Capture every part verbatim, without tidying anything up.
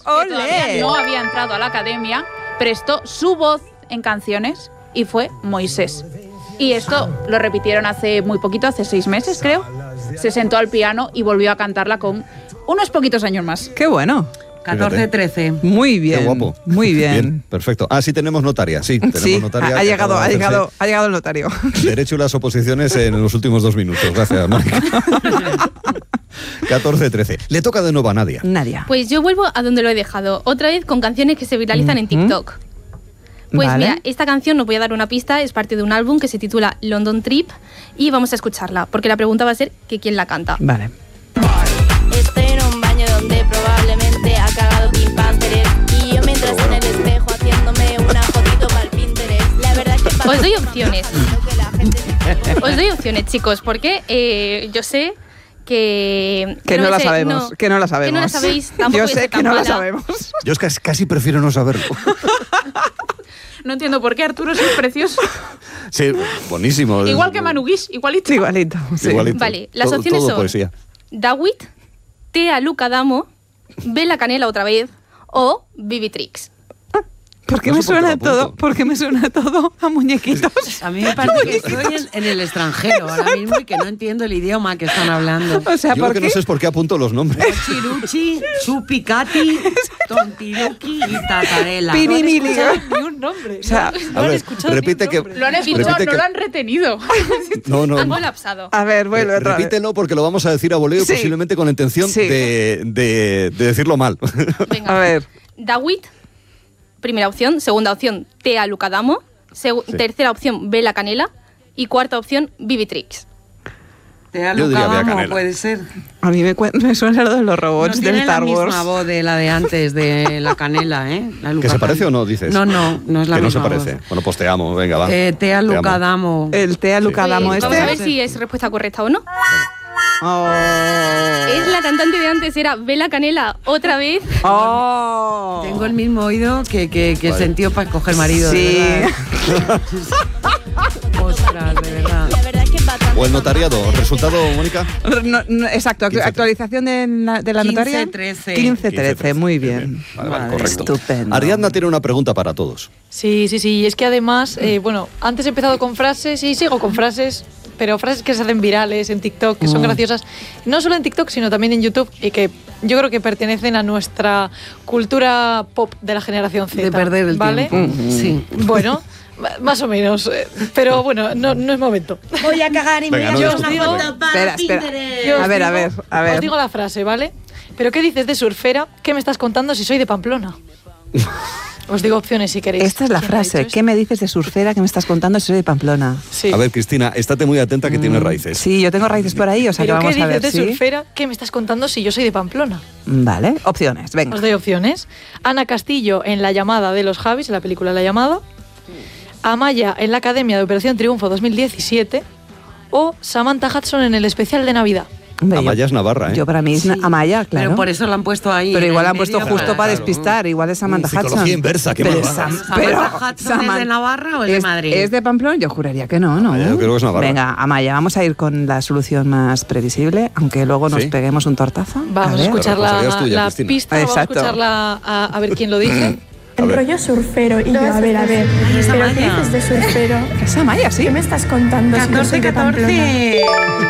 ¡Olé! que todavía no había entrado a la academia, prestó su voz en canciones y fue Moisés. Y esto lo repitieron hace muy poquito, hace seis meses creo. Se sentó al piano y volvió a cantarla con unos poquitos años más. ¡Qué bueno! catorce trece. Muy bien. Qué guapo. Muy bien. Bien, perfecto. Ah, sí tenemos notaria, sí. Tenemos Sí, notaria ha, que llegado, acaba ha, de llegado, hacerse ha llegado el notario. Derecho y las oposiciones en los últimos dos minutos. Gracias, Mónica. catorce trece. Le toca de nuevo a Nadia. Nadia. Pues yo vuelvo a donde lo he dejado, otra vez con canciones que se viralizan en TikTok. Pues Vale. mira, esta canción, os voy a dar una pista, es parte de un álbum que se titula London Trip y vamos a escucharla, porque la pregunta va a ser que quién la canta. Vale. Estoy en un baño donde probablemente ha cagado Pink Panther y yo mientras en el espejo haciéndome una fotito para el Pinterest. La verdad es que Os doy opciones. Os doy opciones, chicos, porque eh, yo sé que... Que no, me la sé- sabemos, no, que no la sabemos. Que no la sabéis, tampoco Yo voy a sé ser que tan no la mala. sabemos. Yo es que casi prefiero no saberlo. No entiendo por qué Arturo es precioso. Sí, buenísimo. Igual que Manu Guix, igualito. Igualito. Sí. Igualito. Vale, las Todo- opciones todo son poesía. Dawit, Tea Luca Damo, Bella Canela otra vez o Vivitrix. ¿Por qué No me sé por qué suena lo apunto. todo? ¿Por qué me suena todo a muñequitos? A mí me parece que estoy en, en el extranjero ahora mismo y que no entiendo el idioma que están hablando. O sea, Yo lo ¿por que qué? no sé es por qué apunto los nombres. Chiruchi, Chupicati, Tontiruki y Tatarela. Pirimili. Ni un nombre. O sea, no, no a han ver, escuchado repite ni un que- nombre. Lo han escuchado, Repite no que- lo han retenido. No, no. Han no. colapsado. a ver, vuelve otra vez. Repítelo porque lo vamos a decir a voleo, Sí. posiblemente con la intención Sí. de, de- de decirlo mal. Venga. A ver. Dawit, primera opción. Segunda opción, Tea Luca Damo. Segu- Sí. Tercera opción, Bella Canela. Y cuarta opción, Vivitrix. Tea Yo Luca diría Bea Damo, Canela. puede ser. A mí me, cuen- me suena lo de los No robots del tiene Star la Wars. misma voz de la de antes, de la Canela, ¿eh? La Luca ¿Que se parece Damo. o no, dices? No, no, no es la que no se misma parece. voz. Bueno, pues te amo, venga, va. Eh, Tea Te Luca amo. Damo. El Tea Luca Sí. Damo Pues, este. vamos a ver si es respuesta correcta o no. Oh. Es la cantante de antes, era Bella Canela otra vez. Oh. Tengo el mismo oído que, que, que Vale. sentió para escoger marido. Sí. De verdad. Ostras, de verdad. la verdad es que bastante O el notariado. ¿Resultado, Mónica? No, no, exacto, quince. actualización de la, de la quince notaria. trece. quince trece, muy bien. Vale, vale, Vale. correcto. Estupendo. Ariadna tiene una pregunta para todos. Sí, sí, sí. Y es que además, eh, bueno, antes he empezado con frases y sigo con frases, pero frases que se hacen virales en TikTok, que son Mm. graciosas, no solo en TikTok, sino también en YouTube, y que yo creo que pertenecen a nuestra cultura pop de la generación Z. De perder el ¿vale? tiempo. Sí. Bueno, ma- más o menos. eh, Pero bueno, no, no es momento. voy a cagar y me Venga, voy no a hacer discutas, una venga. foto para Espera, espera. Pinterest. Yo os A ver, a digo- ver, a ver. Os digo la frase, ¿vale? ¿Pero qué dices de surfera? ¿Qué me estás contando si soy de Pamplona? Os digo opciones si queréis. Esta es la ¿Quién ha frase. dicho ¿Qué esto? me dices de surfera que me estás contando si soy de Pamplona? Sí. A ver, Cristina, estate muy atenta que tiene raíces. Sí, yo tengo raíces por ahí, o sea que ¿Pero qué vamos a dices ver de si... surfera? ¿Qué me estás contando si yo soy de Pamplona? Vale, opciones, venga. Os doy opciones. Ana Castillo en La llamada de los Javis, en la película La llamada. Amaya en la Academia de Operación Triunfo dos mil diecisiete. O Samantha Hudson en el especial de Navidad. Hombre, yo- Amaya es Navarra, ¿eh? Yo para mí es na- Amaya, claro. Pero por eso lo han puesto ahí. Pero en igual el han puesto medio justo para claro. despistar, igual es Samantha Mm, psicología Hudson. inversa, qué Pero malvada. Sam- ¿Samantha pero Hudson es Saman- de Navarra o es de Madrid? ¿Es de Pamplona? Yo juraría que no, ¿no? Amaya, yo creo que es Navarra. Venga, Amaya, vamos a ir con la solución más previsible, aunque luego nos ¿Sí? peguemos un tortazo. Vamos a, ver. escuchar La la, responsabilidad es tuya, la Cristina. pista, vamos a Exacto. escucharla a, a ver quién lo dice. A El ver. rollo surfero y yo, a ver, a ver, es ¿pero qué Amaya. dices de surfero? Es Amaya, sí. ¿Qué me estás contando si yo soy catorce de Pamplona? catorce.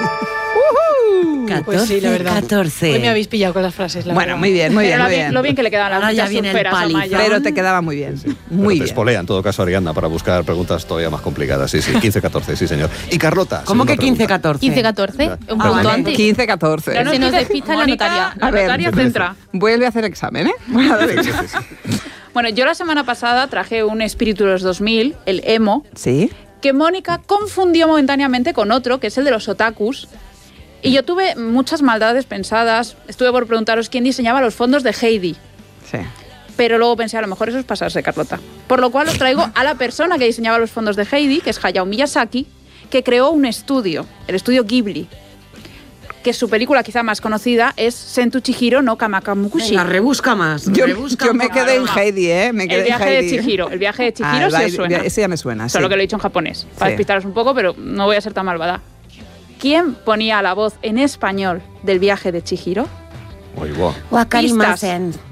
Pues sí, la verdad. catorce. Hoy me habéis pillado con las frases, la Bueno, verdad. muy bien, muy bien, Pero lo muy bien, bien. lo bien que le quedaban las Ahora ya muchas viene el surferas a palizón. Amaya. Pero te quedaba muy bien. Pero Muy te bien. espolea en todo caso Ariadna para buscar preguntas todavía más complicadas. Sí, sí, quince catorce, sí, señor. Y Carlota. ¿Cómo segunda que quince pregunta. catorce? quince catorce, un Ah, punto vale. antes. quince catorce. Pero no Se nos dice despista la Mónica, notaria. La A ver, notaria centra. Vuelve a hacer examen, ¿eh? Voy a dar Sí, examen. sí, sí. Bueno, yo la semana pasada traje un espíritu de los dos mil, el emo, Sí. que Mónica confundió momentáneamente con otro, que es el de los otakus. Y yo tuve muchas maldades pensadas. Estuve por preguntaros quién diseñaba los fondos de Heidi. Sí. Pero luego pensé, a lo mejor eso es pasarse, Carlota. Por lo cual os traigo a la persona que diseñaba los fondos de Heidi, que es Hayao Miyazaki, que creó un estudio, el estudio Ghibli, que su película quizá más conocida es Sentu Chihiro no Kamakamukushi. Venga, rebusca más. Yo, rebusca yo me más. quedé en Heidi, ¿eh? Me quedé El viaje en de Heidi. Chihiro. El viaje de Chihiro Ah, sí el os suena. Ese ya me suena, sí. Solo que lo he dicho en japonés, para Sí. despistaros un poco, pero no voy a ser tan malvada. ¿Quién ponía la voz en español del viaje de Chihiro? Uy, buah. Wakarimasen.